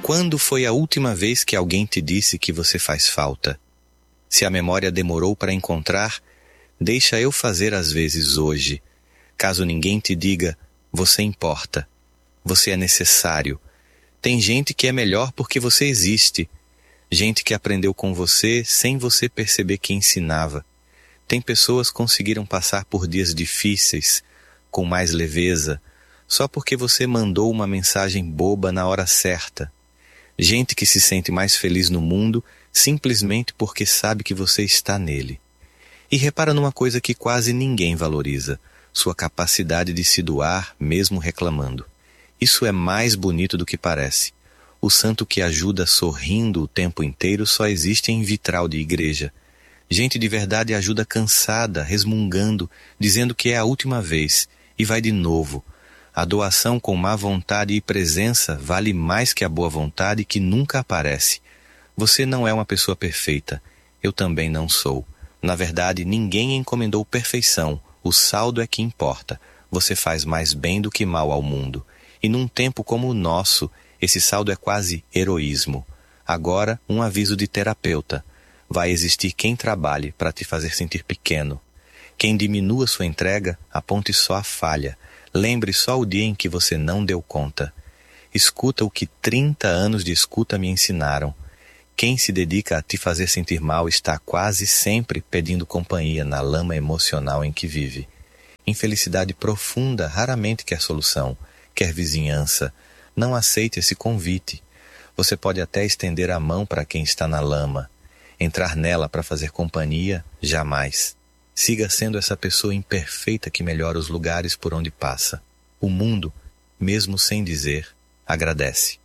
Quando foi a última vez que alguém te disse que você faz falta? Se a memória demorou para encontrar, deixa eu fazer às vezes hoje. Caso ninguém te diga, você importa. Você é necessário. Tem gente que é melhor porque você existe. Gente que aprendeu com você sem você perceber que ensinava. Tem pessoas que conseguiram passar por dias difíceis, com mais leveza, só porque você mandou uma mensagem boba na hora certa. Gente que se sente mais feliz no mundo simplesmente porque sabe que você está nele. E repara numa coisa que quase ninguém valoriza, sua capacidade de se doar mesmo reclamando. Isso é mais bonito do que parece. O santo que ajuda sorrindo o tempo inteiro só existe em vitral de igreja. Gente de verdade ajuda cansada, resmungando, dizendo que é a última vez, e vai de novo. A doação com má vontade e presença vale mais que a boa vontade que nunca aparece. Você não é uma pessoa perfeita. Eu também não sou. Na verdade, ninguém encomendou perfeição. O saldo é que importa. Você faz mais bem do que mal ao mundo. E num tempo como o nosso, esse saldo é quase heroísmo. Agora, um aviso de terapeuta. Vai existir quem trabalhe para te fazer sentir pequeno. Quem diminua sua entrega, aponte só a falha. Lembre só o dia em que você não deu conta. Escuta o que 30 anos de escuta me ensinaram. Quem se dedica a te fazer sentir mal está quase sempre pedindo companhia na lama emocional em que vive. Infelicidade profunda raramente quer solução, quer vizinhança. Não aceite esse convite. Você pode até estender a mão para quem está na lama. Entrar nela para fazer companhia, jamais. Siga sendo essa pessoa imperfeita que melhora os lugares por onde passa. O mundo, mesmo sem dizer, agradece.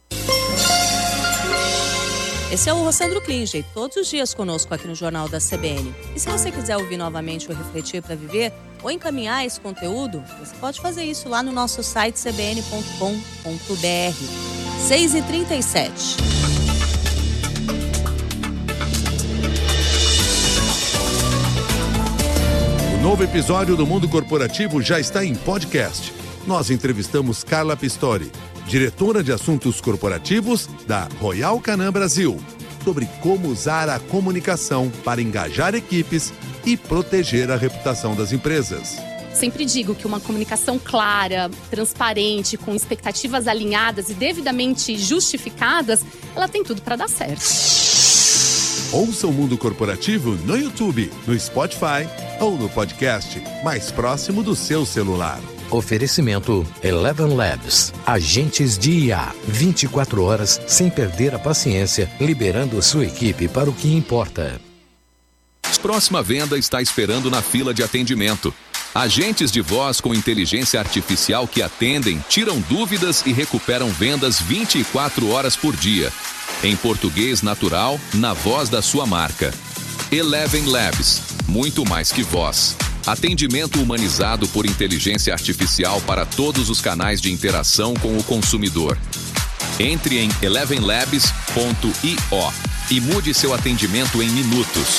Esse é o Rossandro Klinger, todos os dias conosco aqui no Jornal da CBN. E se você quiser ouvir novamente o Refletir para Viver ou encaminhar esse conteúdo, você pode fazer isso lá no nosso site cbn.com.br. 6h37. O novo episódio do Mundo Corporativo já está em podcast. Nós entrevistamos Carla Pistori, diretora de assuntos corporativos da Royal Canin Brasil, sobre como usar a comunicação para engajar equipes e proteger a reputação das empresas. Sempre digo que uma comunicação clara, transparente, com expectativas alinhadas e devidamente justificadas, ela tem tudo para dar certo. Ouça o Mundo Corporativo no YouTube, no Spotify ou no podcast mais próximo do seu celular. Oferecimento Eleven Labs. Agentes de IA. 24 horas sem perder a paciência, liberando sua equipe para o que importa. Próxima venda está esperando na fila de atendimento. Agentes de voz com inteligência artificial que atendem, tiram dúvidas e recuperam vendas 24 horas por dia. Em português natural, na voz da sua marca. Eleven Labs. Muito mais que voz. Atendimento humanizado por inteligência artificial para todos os canais de interação com o consumidor. Entre em elevenlabs.io e mude seu atendimento em minutos.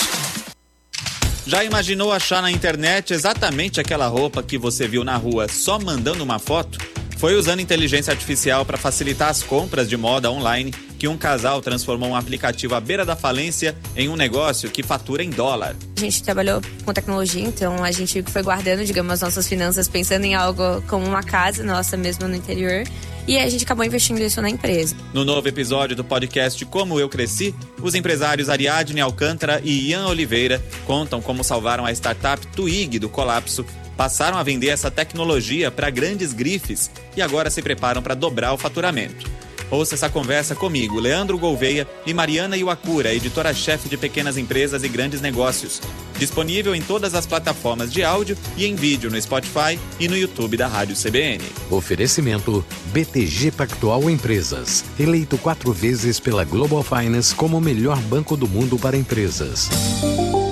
Já imaginou achar na internet exatamente aquela roupa que você viu na rua só mandando uma foto? Foi usando inteligência artificial para facilitar as compras de moda online que um casal transformou um aplicativo à beira da falência em um negócio que fatura em dólar. A gente trabalhou com tecnologia, então a gente foi guardando, digamos, as nossas finanças pensando em algo como uma casa nossa mesmo no interior. E a gente acabou investindo isso na empresa. No novo episódio do podcast Como Eu Cresci, os empresários Ariadne Alcântara e Ian Oliveira contam como salvaram a startup Twig do colapso, passaram a vender essa tecnologia para grandes grifes e agora se preparam para dobrar o faturamento. Ouça essa conversa comigo, Leandro Gouveia e Mariana Iwakura, editora-chefe de pequenas empresas e grandes negócios. Disponível em todas as plataformas de áudio e em vídeo no Spotify e no YouTube da Rádio CBN. Oferecimento BTG Pactual Empresas. Eleito 4 vezes pela Global Finance como o melhor banco do mundo para empresas.